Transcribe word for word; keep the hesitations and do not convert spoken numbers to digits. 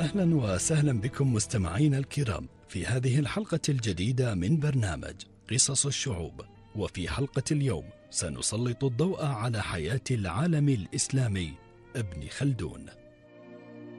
أهلا وسهلا بكم مستمعينا الكرام في هذه الحلقة الجديدة من برنامج قصص الشعوب. وفي حلقة اليوم سنسلط الضوء على حياة العالم الإسلامي ابن خلدون.